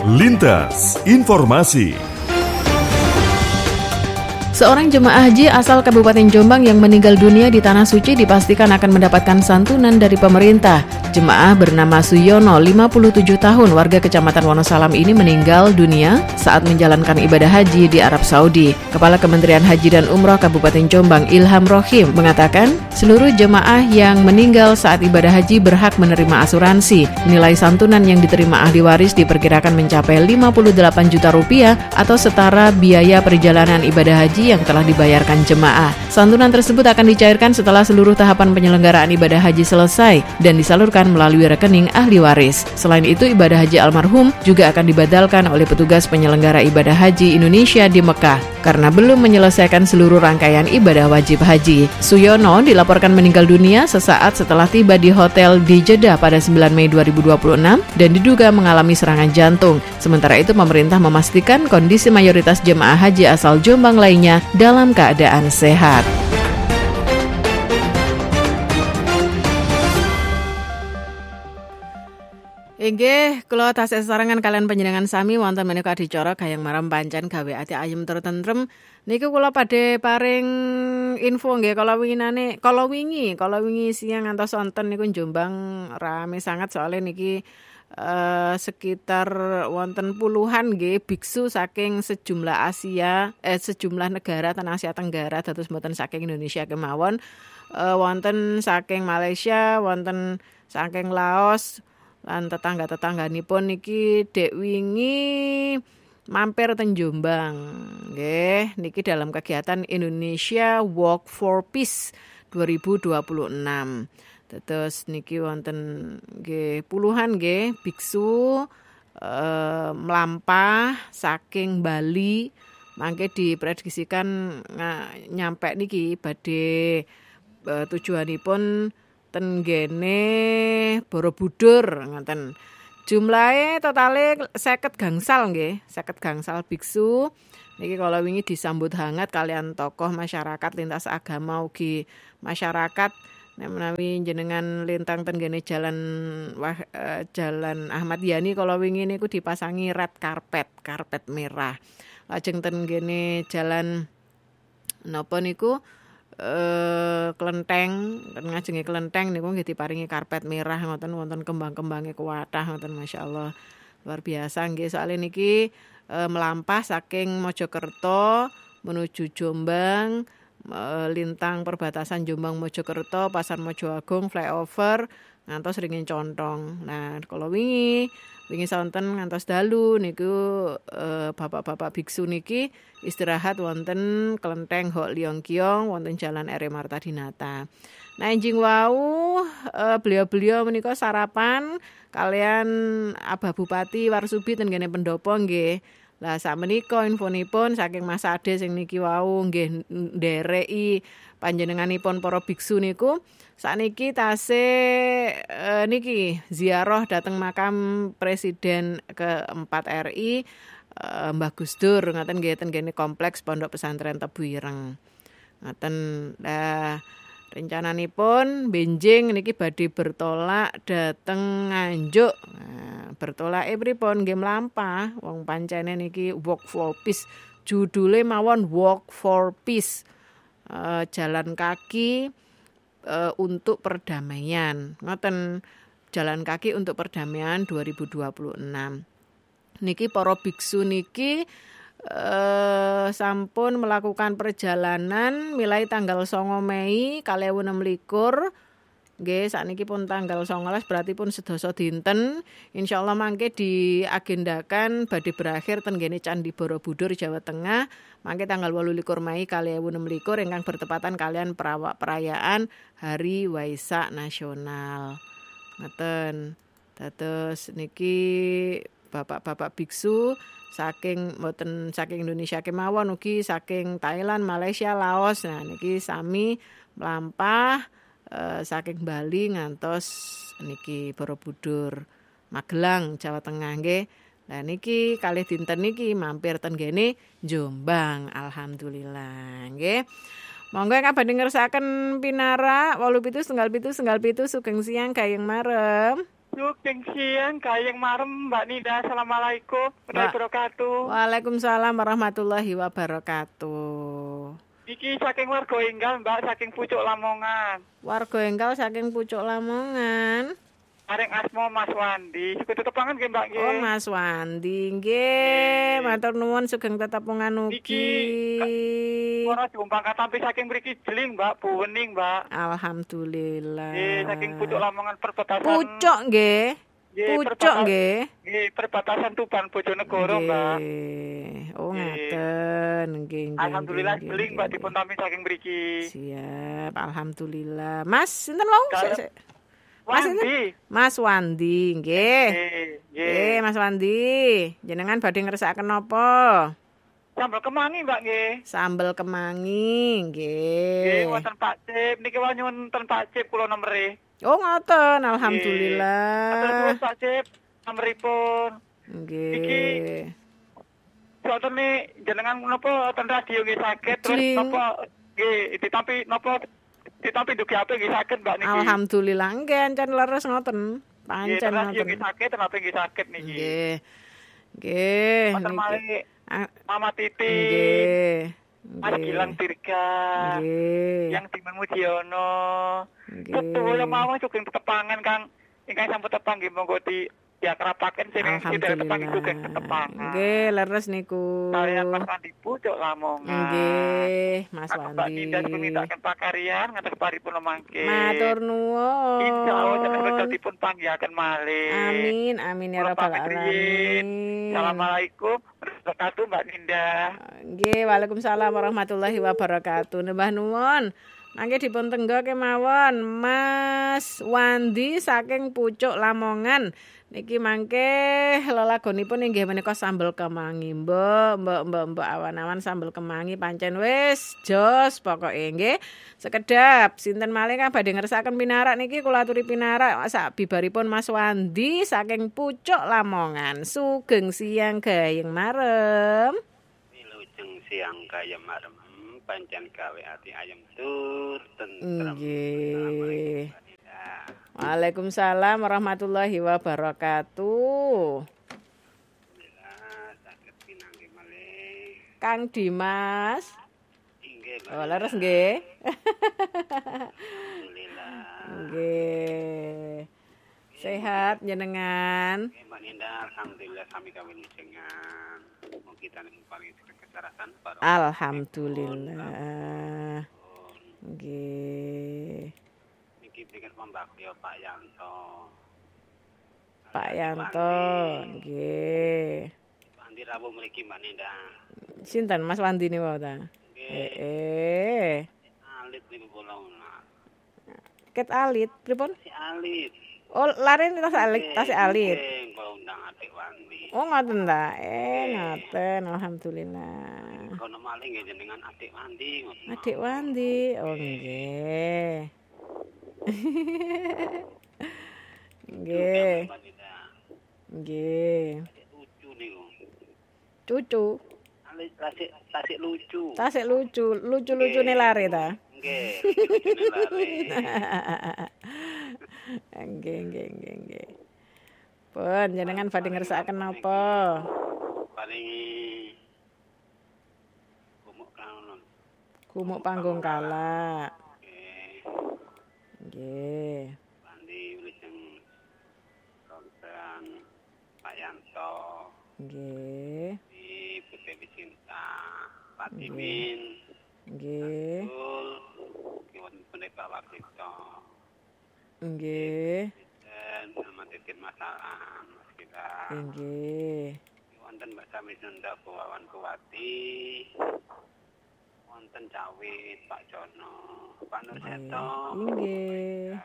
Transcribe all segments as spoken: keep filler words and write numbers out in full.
Lintas Informasi. Seorang jemaah haji asal Kabupaten Jombang yang meninggal dunia di Tanah Suci dipastikan akan mendapatkan santunan dari pemerintah. Jemaah bernama Suyono, lima puluh tujuh tahun, warga Kecamatan Wonosalam ini meninggal dunia saat menjalankan ibadah haji di Arab Saudi. Kepala Kementerian Haji dan Umroh Kabupaten Jombang, Ilham Rohim, mengatakan seluruh jemaah yang meninggal saat ibadah haji berhak menerima asuransi. Nilai santunan yang diterima ahli waris diperkirakan mencapai lima puluh delapan juta rupiah atau setara biaya perjalanan ibadah haji yang telah dibayarkan jemaah. Santunan tersebut akan dicairkan setelah seluruh tahapan penyelenggaraan ibadah haji selesai dan disalurkan melalui rekening ahli waris. Selain itu, ibadah haji almarhum juga akan dibadalkan oleh petugas penyelenggara ibadah haji Indonesia di Mekah karena belum menyelesaikan seluruh rangkaian ibadah wajib haji. Suyono dilaporkan meninggal dunia sesaat setelah tiba di hotel di Jeddah pada sembilan Mei dua ribu dua puluh enam dan diduga mengalami serangan jantung. Sementara itu, pemerintah memastikan kondisi mayoritas jemaah haji asal Jombang lainnya dalam keadaan sehat. Inggih, kula tasih sesarengan kalian panjenengan sami wonten menika adicara gayang marem pancen gawe ati ayem tur tentrem. Niku kula badhe paring info nggih kala winginane, kala wingi, kala wingi siang ngantos sonten niku Jombang rame sangat soalnya niki Uh, sekitar wonten puluhan nggih biksu saking sejumlah Asia eh sejumlah negara tanah Asia Tenggara dados mboten saking Indonesia kemawon, uh, wonten saking Malaysia, wonten saking Laos lan tetangga-tetangganipun niki dek wingi mampir ten Jombang nggih niki dalam kegiatan Indonesia Walk for Peace dua ribu dua puluh enam. Terus niki wonten nggih puluhan nggih biksu eh, melampah saking Bali mangke diprediksikan ng- nyampe niki badhe eh, tujuanipun ten ngene Borobudur ngoten. Jumlahe totale seket gangsal nggih, seket gangsal biksu. Niki kalau wingi disambut hangat kalian tokoh masyarakat lintas agama ugi masyarakat. Nek menawi jenengan lintang ten gene jalan wah, uh, jalan Ahmad Yani kala wingi niku dipasangi red carpet, karpet merah. Lajeng ten gene jalan napa niku eh Klenteng, ten ngajenge Klenteng niku nggih diparingi karpet merah ngoten wonten kembang-kembange kuwathah ngoten masyaallah. Luar biasa nggih soalé niki uh, melampah saking Mojokerto menuju Jombang. Lintang perbatasan Jombang Mojokerto, Pasar Mojoagung, flyover ngantos Ringin Contong. Nah, kalau wingi wingi sonten ngantos dalu niku eh, bapak-bapak biksu niki istirahat wonten Klenteng Hok Liong Kiong wonten Jalan R E Marta Dinata. Nah, enjing wau eh, beliau-beliau menika sarapan kalian Abah Bupati Warsudi ten gene pendopo nggih. Lah sakmenika infonipun saking Mas Ade sing niki wau nggih ndereki panjenenganipun para biksu niku sakniki tasih e, niki ziarah dhateng makam Presiden keempat R I e, Mbah Gus Dur ngoten nggih ten kene kompleks Pondok Pesantren Tebu Ireng. Ngoten lah rencananipun benjing niki badhe bertolak dhateng Nganjuk. Nah, bertolake pripun nggih mlampah wong pancene niki Walk for Peace. Judule mawon Walk for Peace. E, jalan kaki e, untuk perdamaian. Ngoten jalan kaki untuk perdamaian dua ribu dua puluh enam. Niki para biksu niki Uh, sampun melakukan perjalanan mulai tanggal songo Mei dua ribu enam belas nggih sakniki pun tanggal songolas berarti pun sedasa dinten insyaallah mangke diagendakan badhe berakhir ten gene Candi Borobudur Jawa Tengah mangke tanggal dua puluh lima Mei dua ribu enam belas ingkang bertepatan kalian perayaan Hari Waisak Nasional. Ngoten. Dados niki bapak-bapak biksu saking mboten saking Indonesia kemawon ugi saking Thailand, Malaysia, Laos. Nah niki sami mlampah e, saking Bali ngantos niki Borobudur, Magelang, Jawa Tengah nggih. Lah niki kalih dinten niki mampir ten gene Jombang. Alhamdulillah nggih. Monggo kabeh ngersakaken pinara wolu pitu setengah pitu setengah pitu sugeng siang gayeng marem. Sugeng siang, gayeng marem Mbak Nida. Assalamualaikum warahmatullahi wabarakatuh. Waalaikumsalam warahmatullahi wabarakatuh. Iki saking warga enggal Mbak, saking Pucuk Lamongan. Warga enggal saking Pucuk Lamongan. Areng asma Mas Wandi. Sugeng tetepangan nggih Mbak nggih. Oh Mas Wandi nggih, matur nuwun sugeng tetepungan ugi. Ora jumpang katampi saking mriki Jeling Mbak, Buwening Mbak. Alhamdulillah. Nggih, saking Pucuk Lamongan perbatasan. Pucuk nggih. Pucuk nggih. Nggih, perbatasan Tuban Bojonegoro Mbak. Oh ngaten nggih. Alhamdulillah Jeling Mbak dipun tampi saking mriki. Siap, alhamdulillah. Mas sinten wau? Mas Wandi. Mas Wandi, nggih. Nggih, Mas Wandi. Jenengan badhe ngersakaken napa? Sambel kemangi, Mbak nggih. Sambel kemangi, nggih. Nggih, wonten Pak Cip. Niki wae nyuwun Pak Cip kula nomere. Oh, ngoten. Alhamdulillah. Matur nuwun Pak Cip, nomeripun. Nggih. Iki wonten jenengan napa ten radio nggih saged terus napa nggih ditampi napa ditampi dugi ape nggih saged Mbak niki. Alhamdulillah nggih ancen leres ngoten. Pancen ngoten. Nggih nggih saged tenapi nggih saged niki. Nggih. Nggih. Wonten malih Mama Titi. Nggih. Mas Gilang Dirga. Nggih. Yang Timun Mujiono. Nggih. Sedaya mawon sugeng tetepangan Kang. Ingkang sampun tepang nggih monggo di diakrapaken sing tidak tepang sugeng tetepangan. Nggih, leres niku. Kalian Mas Wandi Pucuk Lamongan. Nggih, Mas Wandi. Mbak Nida mintaken pakarian ngatos paripun mangke. Matur nuwun. Insyaallah jenengan dipun panggihaken malih. Amin, amin ya rabbal alamin. Assalamualaikum warahmatullahi wabarakatuh Mbak Ninda. Nggih, waalaikumsalam warahmatullahi wabarakatuh. Nembah nuwun. Mangke dipun tenggo kemawon Mas Wandi saking Pucuk Lamongan. Niki mangke lelagonipun inggih menika sambel kemangi. Mbok, mbok, mbok, mbok awan-awan sambel kemangi pancen wis jos pokoke nggih. Sekedap sinten malih kang badhe ngersakaken pinarak niki kula aturi pinarak sak bibaripun Mas Wandi saking Pucuk Lamongan. Sugeng siang gayeng marem. Wilujeng siang gayeng marem. Pancen gawe ati ayam tur tentrem. Nggih. Waalaikumsalam warahmatullahi wabarakatuh. Alhamdulillah saged pinanggih malih. Kang Dimas. Inggih, Oh, leres nggih. Alhamdulillah. Nggih. Sehat jenengan. Nggih, Mbak Ninda, alhamdulillah sami kawilujengan. Mugi tansah paring kesarasan para. Alhamdulillah. Nggih. Niki pikir pembakti Pak Yanto. Pak Yanto, nggih. Wandi rawuh mriki Mbak Ninda. Sinten Mas Wandi niku ta? Nggih. Eh. Alit niku kula una. Ket alit pripun? Si Alit. Oh, lare tas alit, tas alit. Nggih, kula undang adik Wandi. Oh, ngoten ta. Eh, ngoten. Alhamdulillah. Kono maling nggih jenengan adik Wandi ngoten. Adik Wandi. Oh, nggih. Nggih. Nggih. Lucu niku. Cucu. Alit tasik tasik lucu. Tasik lucu, lucu-lucune lare ta? Nggih, lucu-lucune lare. Nggih, nggih, nggih, nggih. Pun jenengan badhe ngersakaken napa? Paling gumuk kanon. Gumuk panggung kalak. Nggih. Nggih. Wandi wilujeng ronten Pak Yanto. Nggih. Di P P Cinta. Pak Timin. Nggih. Kiwon pendeta Warsito. Nggih. Dan nama titik masalah Mas kita. Nggih. Wonten Mbak Sami Sunda Bawawan Kuwati. Wonten Cawit Pak Jono, Pak Nurseto. Nggih.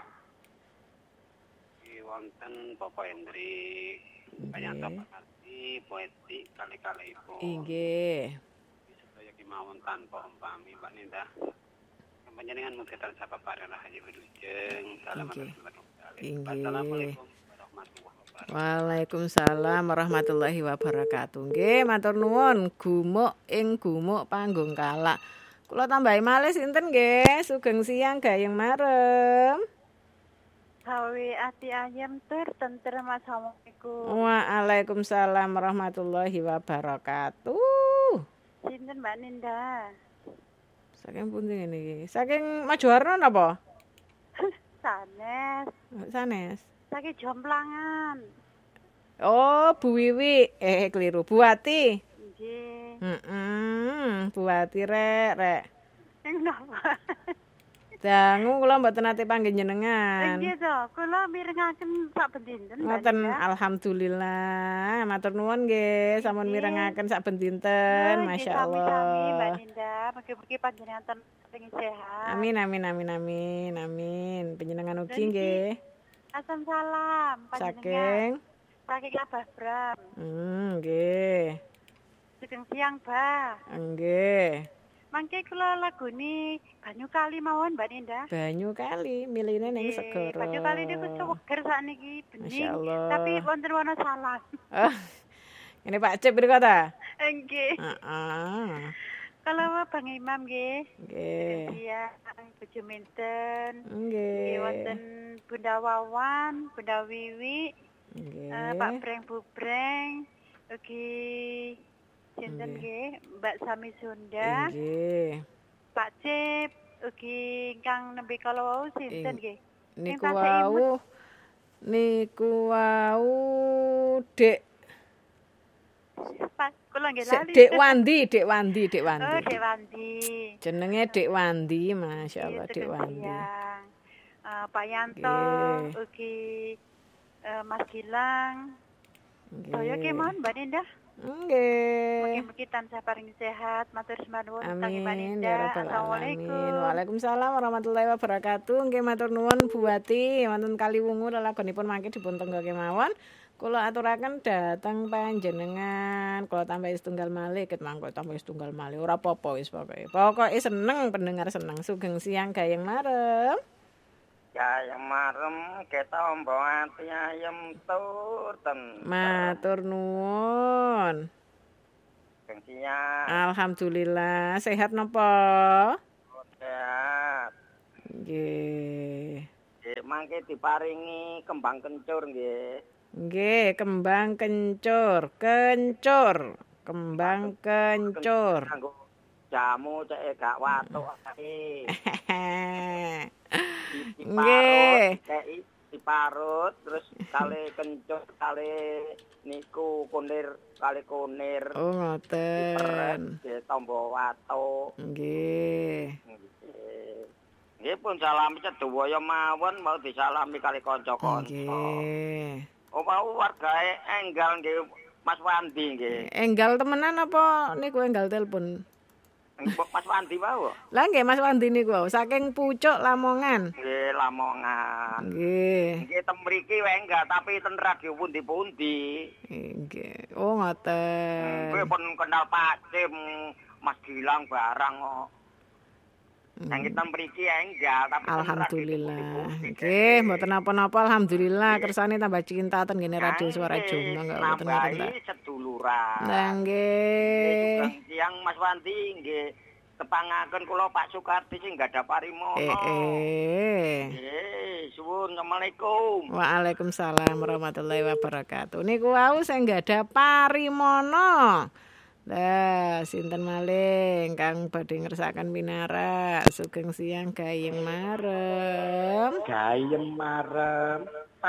Nggih wonten Bapak Hendrik. Pak Yanto Pakati, poetik kali-kali ibu. Nggih. Supaya kemawon tanpa umpami Mbak Ninda. Panjenengan mungkin sapa parana haji wilujeng. Assalamualaikum warahmatullahi wabarakatuh. Waalaikumsalam warahmatullahi wabarakatuh. Nggih, matur nuwun. Gumuk ing gumuk panggung kalak. Kula tambahi malih sinten nggih? Sugeng siang gayeng marem. gawe ati ayam tur tentrem. Assalamualaikum. Waalaikumsalam warahmatullahi wabarakatuh. Sinten Mbak Ninda? Saking pundi ngene iki? Saking Majuwarno napa? Sanes. Sanes. Saking Jomplangan. Oh, Bu Wiwi. Eh, keliru. Bu Wati. Nggih. Heeh, Bu Wati rek, rek. Napa? Dangu kula mboten nate panggih jenengan. Nggih to, kula mirengaken saben dinten. Ngoten, alhamdulillah. Matur nuwun nggih, sampun mirengaken saben dinten, masyaallah. Sami-sami Mbak Ninda, mugi-mugi panjenengan pengin sehat. Amin amin amin amin amin. Panjenengan ugi nggih. Asam salam Saking saking Abah Bram. Hmm, nggih. Sugeng siang, Bah. Nggih. Mangke kula lagune Banyu Kali mawon Mbak Ninda. Banyu Kali miline ning segara. Banyu Kali niku seger sakniki bening. Masyaallah. Tapi wonten wana salah. Oh. Ini Pak Cip mriko ta? Nggih. Heeh. Kalau Bang Imam nggih. Nggih. Iya, bojo menten. Nggih. Wonten Bunda Wawan, Bunda Wiwi, nggih. Uh, Pak Breng Bubreng, ugi sinten nggih, Mbak Sami Sunda. Nggih. Pak Cip, ugi ingkang nembe kala wau sinten nggih? Niku wau niku wau Dek Pak kula nggih lali. Dek Wandi, Dek Wandi, Dek Wandi. Oh, Dek Wandi. Jenenge Dek Wandi, masyaallah Dek Wandi. Uh, Pak Yanto, ugi uh, Mas Gilang. Saya kemawon Mbak Ninda. Nggih. Mugi-mugi tansah paring sehat, matur nuwun kangge Mbak Ninda. Ya rabbal Assalamualaikum. alamin. Waalaikumsalam warahmatullahi wabarakatuh. Nggih matur nuwun Bu Wati, wonten Kaliwungu lelagonipun mangke dipun tenggo kemawon. Kula aturaken dhateng panjenengan, kula tambahi setunggal malih, ket mangko tambahi setunggal malih. Ora apa-apa wis pokoke. Pokoke seneng pendengar seneng. Sugeng siang gayeng marem. Gayeng marem kita ombo ati ayam tur ten. Matur nuwun. Sugeng siang. Alhamdulillah, sehat napa? Sehat. Nggih. Nggih, mangke diparingi kembang kencur nggih. Nggih, kembang kencur, kencur, kembang kencur. Jamu cek gak watuk ae. Nggih. Kei diparut terus kali kencur kali niku kunir kali kunir. Oh, ngoten. Nggih, tombo watuk. Nggih. Nggih pun salami sedaya mawon mau disalami kali kanca-kanca. Nggih. Oh mau wargae enggal nggih Mas Wandi nggih. Enggal temenan apa niku enggal telepon? Mas Wandi mau. Lah nggih Mas Wandi niku saking Pucuk Lamongan. Nggih Lamongan. Nggih. Nggih tem mriki wae enggak tapi ten radio pundi-pundi. Nggih. Oh ngoten. Nggih pun kenal Pak Cim, Mas Gilang barang kok. Yang kita mriki enggak tapi alhamdulillah. Nggih, mboten napa-napa alhamdulillah kersane tambah cinta ten ngene radio Suara Jombang kok mboten nambahi seduluran. Lah nggih. Yang Mas Wandi nggih tepangaken kula Pak Sukarti sing gadah parimono. Eh eh. Nggih, suwun Assalamualaikum. Waalaikumsalam warahmatullahi wabarakatuh. Niku wau sing gadah parimono. Lah, sinten malih kang badhe ngersakaken pinara. Sugeng siang gayeng marem. Gayeng marem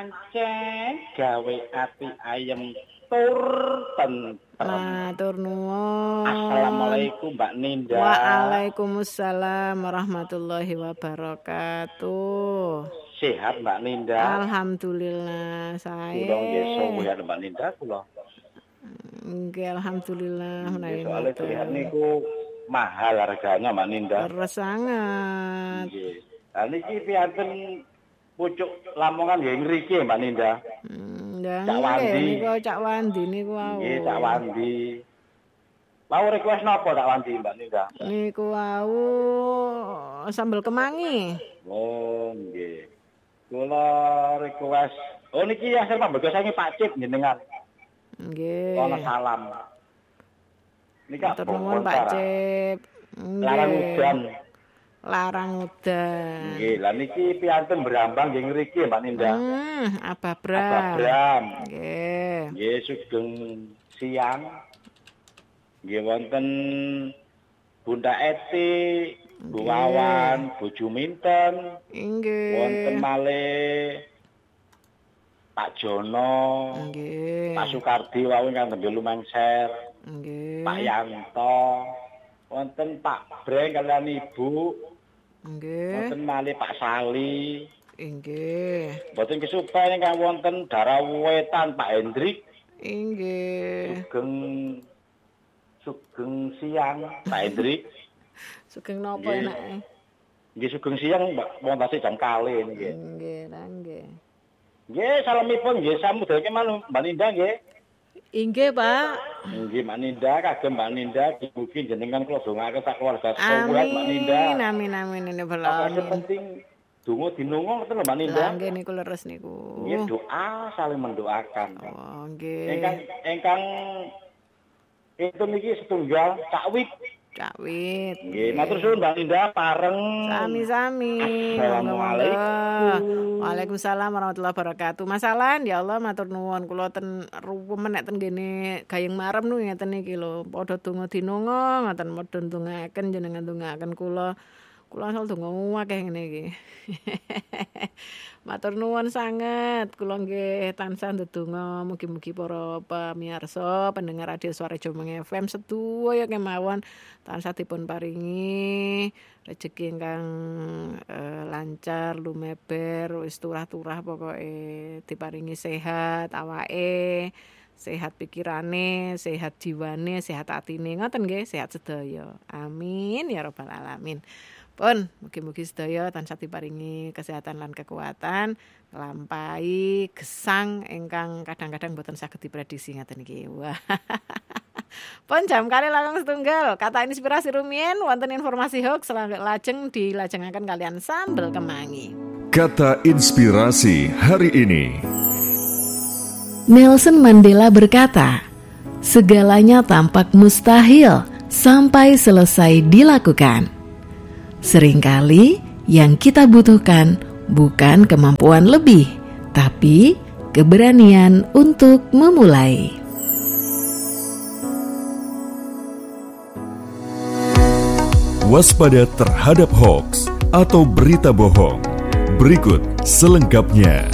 pancen gawe ati ayam tur tentrem. Matur nuwun. Assalamualaikum Mbak Ninda. Waalaikumsalam warahmatullahi wabarakatuh. Sehat Mbak Ninda? Alhamdulillah sae. Kula nggih sehat Mbak Ninda kula. Nggih alhamdulillah menawi soalnya dilihat niku mahal harganya Mbak Ninda. Leres sangat. Nggih. Lah niki piyanten pucuk Lamongan nggih ngriki Mbak Ninda. Hmm, ya Cak Wandi. Niku Cak Wandi niku wau. Nggih Cak Wandi. Mau request napa Cak Wandi Mbak Ninda? Niku wau sambel kemangi. Oh nggih. Kula request. Oh niki asal Pak Begosange Pak Cip jenengan. Nggih. Ono salam. Nika matur nuwun Pak Cip. Larang udan. Larang udan. Nggih, lah niki piantun berambang nggih ngriki Mbak Ninda. Hmm, apa Bram? Apa Bram? Nggih. Nggih sugeng siang. Nggih wonten Bunda Eti, Bu Wawan, Bu Juminten. Nggih. Wonten malih Pak Jono. Nggih. Pak Sukardi wau ingkang nembe lumengser. Nggih. Pak Yanto. Wonten Pak Breng kalian Ibu. Nggih. Wonten malih Pak Sali. Nggih. Mboten kesupen ingkang wonten Daerah Wetan Pak Hendrik. Nggih. Sugeng sugeng siang Pak Hendrik. Sugeng napa enake? Nggih sugeng siang Mbak montase jam kali nggih. Nggih, nggih. Nggih salamipun nggih samudhake manut Mbak Ninda nggih. Inggih, Pak. Nggih Mbak Ninda kagem Mbak Ninda mugi jenengan kula dongaaken sak keluarga sehat Mbak Ninda. Amin, amin, ini Apa belum. penting donga dinunga ngoten lho Mbak Ninda. Lah nggih niku leres niku. Nggih doa saling mendoakan. Oh, nggih. Engkang engkang itu niki setunggal cakwit. Cakwit. Nggih, matur suwun Mbak Ninda pareng. Sami-sami. Assalamualaikum. Waalaikumsalam warahmatullahi wabarakatuh. Masalah ya Allah matur nuwun kula ten ruwemen nek ten kene Gayeng Marem nu ngeten iki lho. Padha donga dinunga ngoten medhun ndongaaken jenengan ndongaaken kula. Kula asal donga akeh ngene iki. Matur nuwun sanget. Kula nggih tansah ndedonga mugi-mugi para pamirsa pendengar radio Suara Jomong F M sedaya kemawon tansah dipun paringi rejeki ingkang eh, lancar, lumeber, wis turah-turah pokoke diparingi sehat awake, sehat pikirane, sehat jiwane, sehat atine. Ngoten nggih, sehat sedaya. Amin ya rabbal alamin. Pun mugi-mugi sedaya tansah diparingi kesehatan lan kekuatan nglampahi gesang ingkang kadang-kadang boten saged diprediksi ngaten iki. Wah. Pun jam kali langkung setunggal kata inspirasi rumiyin wonten informasi hoax lajeng dilajengaken kalian sambel kemangi. Kata inspirasi hari ini. Nelson Mandela berkata, segalanya tampak mustahil sampai selesai dilakukan. Seringkali yang kita butuhkan bukan kemampuan lebih, tapi keberanian untuk memulai. Waspada terhadap hoaks atau berita bohong. Berikut selengkapnya.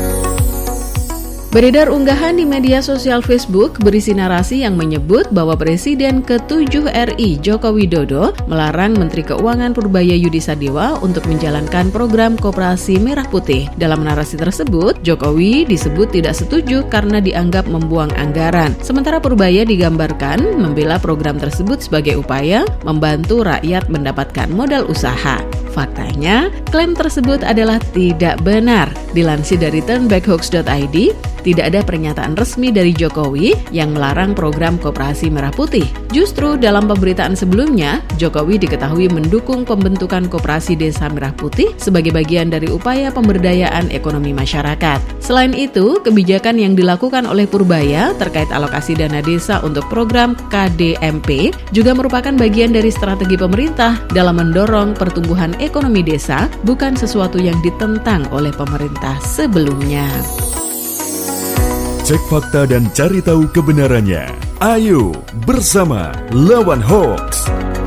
Beredar unggahan di media sosial Facebook berisi narasi yang menyebut bahwa Presiden ketujuh R I Joko Widodo melarang Menteri Keuangan Purbaya Yudi Sadewa untuk menjalankan program Koperasi Merah Putih. Dalam narasi tersebut, Jokowi disebut tidak setuju karena dianggap membuang anggaran. Sementara Purbaya digambarkan membela program tersebut sebagai upaya membantu rakyat mendapatkan modal usaha. Faktanya, klaim tersebut adalah tidak benar. Dilansir dari turnbackhoax dot i d, tidak ada pernyataan resmi dari Jokowi yang melarang program Koperasi Merah Putih. Justru dalam pemberitaan sebelumnya, Jokowi diketahui mendukung pembentukan Koperasi Desa Merah Putih sebagai bagian dari upaya pemberdayaan ekonomi masyarakat. Selain itu, kebijakan yang dilakukan oleh Purbaya terkait alokasi dana desa untuk program K D M P juga merupakan bagian dari strategi pemerintah dalam mendorong pertumbuhan ekonomi desa, bukan sesuatu yang ditentang oleh pemerintah sebelumnya. Cek fakta dan cari tahu kebenarannya. Ayo bersama lawan hoax.